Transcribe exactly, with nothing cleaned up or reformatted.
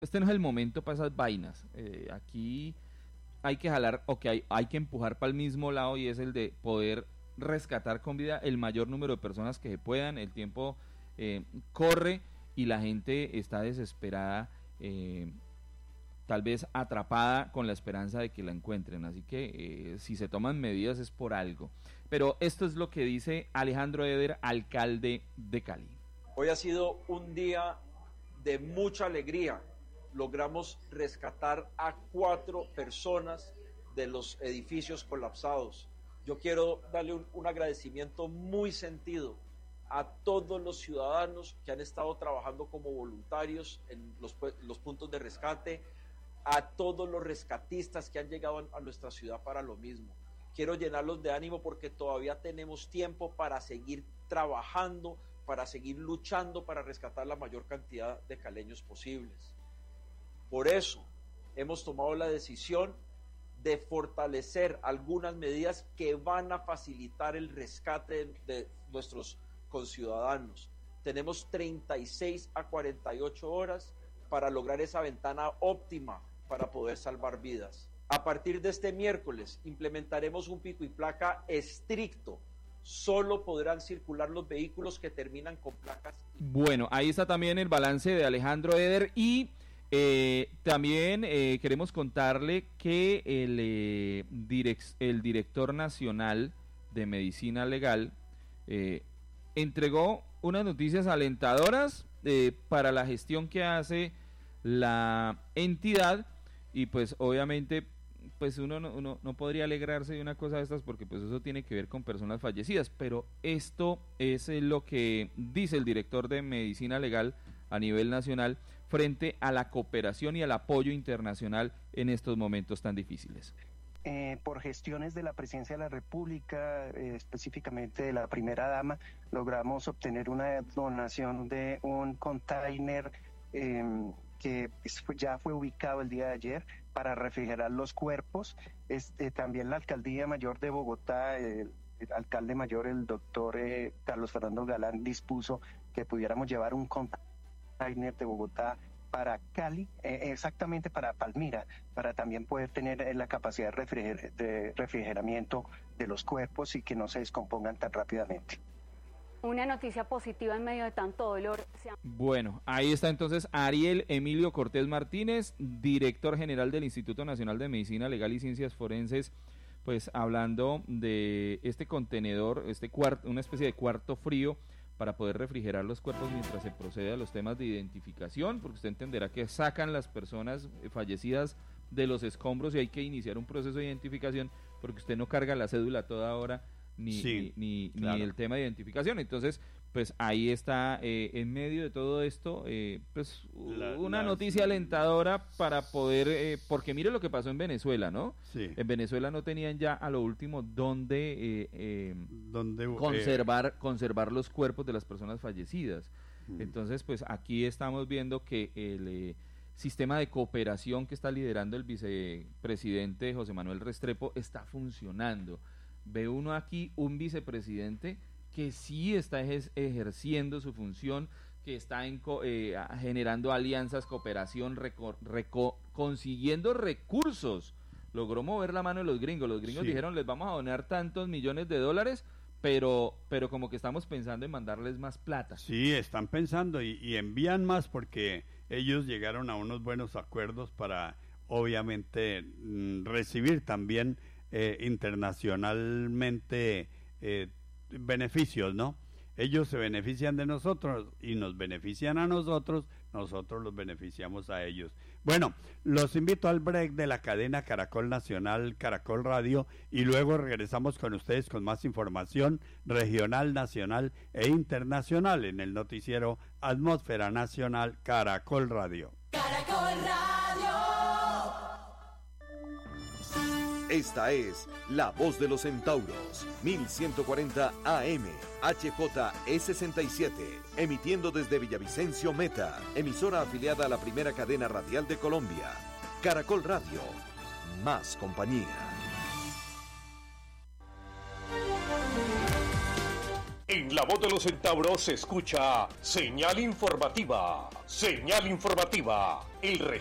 este no es el momento para esas vainas. Eh, aquí hay que jalar, o que hay, hay que empujar para el mismo lado, y es el de poder rescatar con vida el mayor número de personas que se puedan. El tiempo eh, corre y la gente está desesperada, eh, tal vez atrapada con la esperanza de que la encuentren, así que eh, si se toman medidas es por algo. Pero esto es lo que dice Alejandro Eder, alcalde de Cali. Hoy ha sido un día de mucha alegría. Logramos rescatar a cuatro personas de los edificios colapsados. Yo quiero darle un, un agradecimiento muy sentido a todos los ciudadanos que han estado trabajando como voluntarios en los, los puntos de rescate, a todos los rescatistas que han llegado a nuestra ciudad para lo mismo. Quiero llenarlos de ánimo porque todavía tenemos tiempo para seguir trabajando, para seguir luchando para rescatar la mayor cantidad de caleños posibles. Por eso hemos tomado la decisión de fortalecer algunas medidas que van a facilitar el rescate de, de nuestros conciudadanos. Tenemos treinta y seis a cuarenta y ocho horas para lograr esa ventana óptima para poder salvar vidas. A partir de este miércoles implementaremos un pico y placa estricto. Solo podrán circular los vehículos que terminan con placas. Bueno, ahí está también el balance de Alejandro Eder, y eh, también eh, queremos contarle que el, eh, direct, el director nacional de Medicina Legal eh, entregó unas noticias alentadoras eh, para la gestión que hace la entidad, y pues obviamente pues uno no, uno no podría alegrarse de una cosa de estas porque pues eso tiene que ver con personas fallecidas, pero esto es lo que dice el director de Medicina Legal a nivel nacional frente a la cooperación y al apoyo internacional en estos momentos tan difíciles. Eh, por gestiones de la Presidencia de la República, eh, específicamente de la primera dama, logramos obtener una donación de un container eh, que ya fue ubicado el día de ayer para refrigerar los cuerpos. Este, también la Alcaldía Mayor de Bogotá, el, el alcalde mayor, el doctor eh, Carlos Fernando Galán, dispuso que pudiéramos llevar un container de Bogotá para Cali, eh, exactamente para Palmira, para también poder tener eh, la capacidad de, refriger de refrigeramiento de los cuerpos y que no se descompongan tan rápidamente. Una noticia positiva en medio de tanto dolor. Bueno, ahí está entonces Ariel Emilio Cortés Martínez, director general del Instituto Nacional de Medicina Legal y Ciencias Forenses, pues hablando de este contenedor, este cuarto, una especie de cuarto frío para poder refrigerar los cuerpos mientras se procede a los temas de identificación, porque usted entenderá que sacan las personas fallecidas de los escombros y hay que iniciar un proceso de identificación, porque usted no carga la cédula a toda hora, ni, sí, ni, ni, claro. ni el tema de identificación. Entonces, pues ahí está, eh, en medio de todo esto, eh, pues la, una la, noticia alentadora para poder, eh, porque mire lo que pasó en Venezuela, ¿no? Sí. En Venezuela no tenían ya a lo último dónde, eh, eh, ¿Dónde conservar, eh? conservar los cuerpos de las personas fallecidas. Mm. Entonces, pues aquí estamos viendo que el eh, sistema de cooperación que está liderando el vicepresidente José Manuel Restrepo está funcionando. Ve uno aquí un vicepresidente que sí está ejerciendo su función, que está en, eh, generando alianzas, cooperación, reco, reco, consiguiendo recursos. Logró mover la mano de los gringos. Los gringos sí. dijeron, les vamos a donar tantos millones de dólares, pero pero como que estamos pensando en mandarles más plata. Sí, están pensando y, y envían más porque ellos llegaron a unos buenos acuerdos para, obviamente, mm, recibir también eh, internacionalmente eh, beneficios, ¿no? Ellos se benefician de nosotros y nos benefician a nosotros, nosotros los beneficiamos a ellos. Bueno, los invito al break de la cadena Caracol Nacional, Caracol Radio, y luego regresamos con ustedes con más información regional, nacional e internacional en el noticiero Atmósfera Nacional Caracol Radio. Caracol Radio. Esta es La Voz de los Centauros, mil ciento cuarenta A M, H J E sesenta y siete, emitiendo desde Villavicencio Meta, emisora afiliada a la primera cadena radial de Colombia. Caracol Radio, más compañía. En La Voz de los centauros se escucha Señal Informativa. Señal Informativa. El